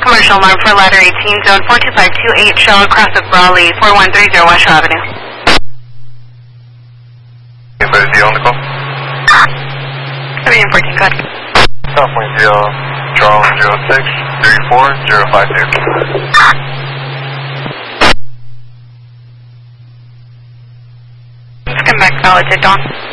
Commercial alarm for ladder 18, zone 42528, Shell across of Brawley, 4130 West Avenue. Anybody on the call? 14, go ahead. Southwind Charles 06 34052. Let's come back, knowledge at dawn.